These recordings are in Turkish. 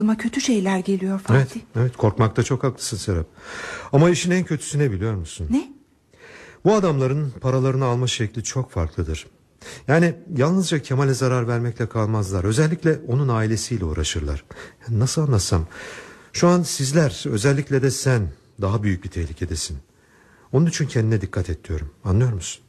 Ama kötü şeyler geliyor Fatih. Evet, korkmakta çok haklısın Serap. Ama işin en kötüsü ne biliyor musun? Ne? Bu adamların paralarını alma şekli çok farklıdır. Yani yalnızca Kemal'e zarar vermekle kalmazlar. Özellikle onun ailesiyle uğraşırlar. Nasıl anlatsam? Şu an sizler, özellikle de sen daha büyük bir tehlikedesin. Onun için kendine dikkat et diyorum. Anlıyor musun?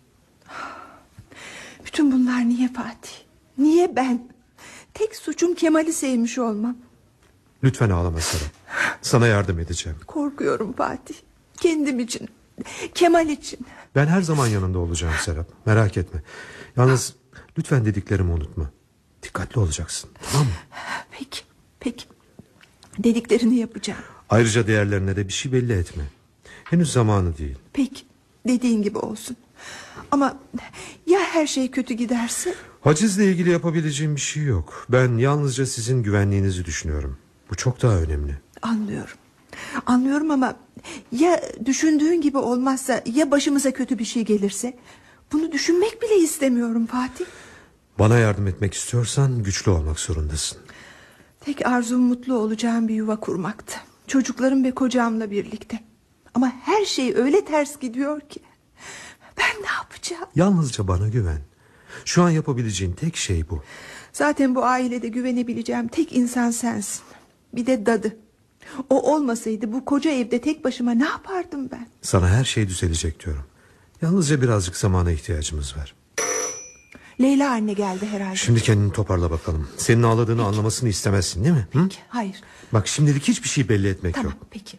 Bütün bunlar niye Fatih? Niye ben? Tek suçum Kemal'i sevmiş olmam. Lütfen ağlama Serap. Sana yardım edeceğim. Korkuyorum Fatih. Kendim için, Kemal için. Ben her zaman yanında olacağım Serap. Merak etme. Yalnız lütfen dediklerimi unutma. Dikkatli olacaksın, tamam mı? Peki. Dediklerini yapacağım. Ayrıca diğerlerine de bir şey belli etme. Henüz zamanı değil. Peki, dediğin gibi olsun. Ama ya her şey kötü giderse? Hacizle ilgili yapabileceğim bir şey yok. Ben yalnızca sizin güvenliğinizi düşünüyorum. Bu çok daha önemli. Anlıyorum ama ya düşündüğün gibi olmazsa, ya başımıza kötü bir şey gelirse? Bunu düşünmek bile istemiyorum Fatih. Bana yardım etmek istiyorsan güçlü olmak zorundasın. Tek arzum mutlu olacağım bir yuva kurmaktı. Çocuklarım ve kocamla birlikte. Ama her şey öyle ters gidiyor ki. Ben ne yapacağım? Yalnızca bana güven. Şu an yapabileceğin tek şey bu. Zaten bu ailede güvenebileceğim tek insan sensin. Bir de dadı. O olmasaydı bu koca evde tek başıma ne yapardım ben? Sana her şey düzelecek diyorum. Yalnızca birazcık zamana ihtiyacımız var. Leyla anne geldi herhalde. Şimdi kendini toparla bakalım. Senin ağladığını anlamasını istemezsin değil mi? Peki, hayır. Bak şimdilik hiçbir şey belli etmek yok. Tamam, peki.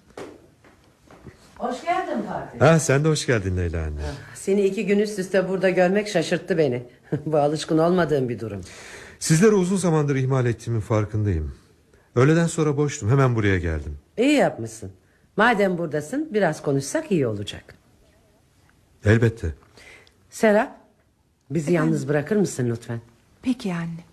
Hoş geldin Fatih. Sen de hoş geldin Leyla anne. Seni 2 gün üst üste burada görmek şaşırttı beni. Bu alışkın olmadığım bir durum. Sizleri uzun zamandır ihmal ettiğimin farkındayım. Öğleden sonra boştum, hemen buraya geldim. İyi yapmışsın. Madem buradasın biraz konuşsak iyi olacak. Elbette. Serap, bizi yalnız bırakır mısın lütfen? Peki anne.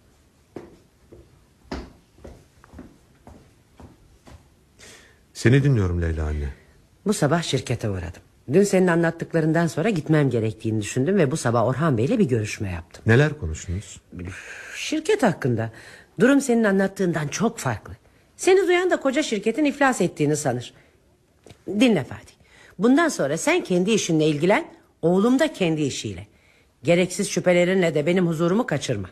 Seni dinliyorum Leyla anne. Bu sabah şirkete uğradım. Dün senin anlattıklarından sonra gitmem gerektiğini düşündüm ve bu sabah Orhan Bey'le bir görüşme yaptım. Neler konuştunuz? Şirket hakkında. Durum senin anlattığından çok farklı. Seni duyan da koca şirketin iflas ettiğini sanır. Dinle Fatih. Bundan sonra sen kendi işinle ilgilen, oğlum da kendi işiyle. Gereksiz şüphelerinle de benim huzurumu kaçırma.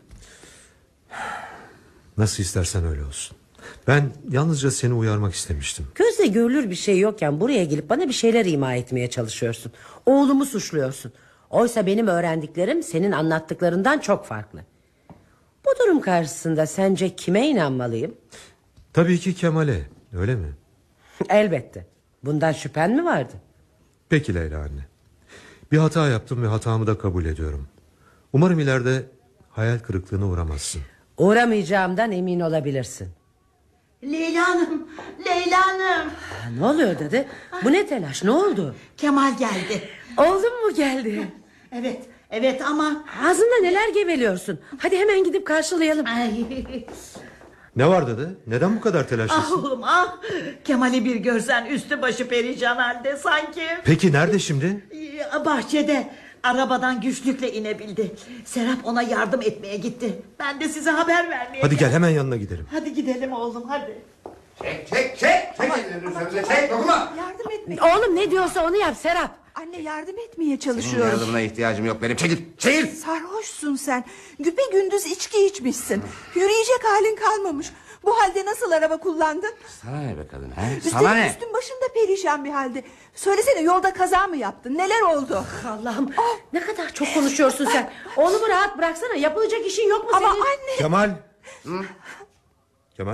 Nasıl istersen öyle olsun. Ben yalnızca seni uyarmak istemiştim. Gözle görülür bir şey yokken buraya gelip bana bir şeyler ima etmeye çalışıyorsun. Oğlumu suçluyorsun. Oysa benim öğrendiklerim senin anlattıklarından çok farklı. Bu durum karşısında sence kime inanmalıyım? Tabii ki Kemal'e, öyle mi? Elbette. Bundan şüphen mi vardı? Peki Leyla anne. Bir hata yaptım ve hatamı da kabul ediyorum. Umarım ileride hayal kırıklığına uğramazsın. Uğramayacağımdan emin olabilirsin. Leyla Hanım, Leyla Hanım. Ne oluyor dede? Bu ne telaş, ne oldu? Kemal geldi. Oğlum mu geldi? Evet ama... Ağzında neler geveliyorsun? Hadi hemen gidip karşılayalım. Ne var dedi? Neden bu kadar telaşlısın? Oğlum Kemal'i bir görsen üstü başı perişan halde sanki. Peki nerede şimdi? Bahçede. Arabadan güçlükle inebildi. Serap ona yardım etmeye gitti. Ben de size haber vermeye Hadi gel hemen yanına gidelim. Hadi gidelim oğlum hadi. Çek dokunma. Yardım etme. Oğlum ne diyorsa onu yap Serap. Anne yardım etmeye Senin çalışıyorum. yardımına ihtiyacım yok benim, çekil. Sarhoşsun sen. Güpegündüz içki içmişsin. Yürüyecek halin kalmamış. Bu halde nasıl araba kullandın? Sana ne be kadın, he? Sana Üstelik ne? üstün başında perişan bir halde. Söylesene, yolda kaza mı yaptın? Neler oldu? Allah'ım ne kadar çok konuşuyorsun sen. Oğlumu rahat bıraksana, yapılacak işin yok mu Ama senin? anne. Kemal. Kemal.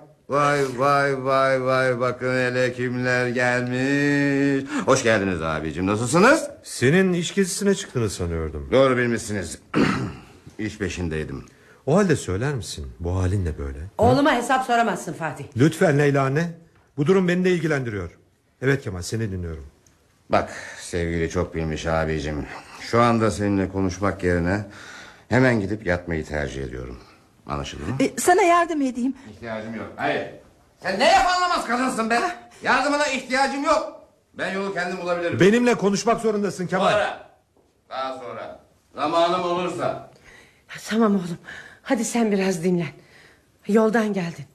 Vay bakın hele kimler gelmiş. Hoş geldiniz abicim, nasılsınız? Senin iş gezisine çıktığını sanıyordum. Doğru bilmişsiniz. İş peşindeydim. O halde söyler misin? Bu halin ne böyle? Oğluma hesap soramazsın Fatih. Lütfen Leyla anne. Bu durum beni de ilgilendiriyor. Evet Kemal, seni dinliyorum. Bak sevgili çok bilmiş abicim. Şu anda seninle konuşmak yerine hemen gidip yatmayı tercih ediyorum. Anlaşıldı mı? Sana yardım edeyim. İhtiyacım yok. Hayır. Sen ne anlamaz kadınsın be. Yardımına ihtiyacım yok. Ben yolu kendim bulabilirim. Benimle konuşmak zorundasın Kemal. Daha sonra. Zamanım olursa. Tamam oğlum. Hadi sen biraz dinlen. Yoldan geldin.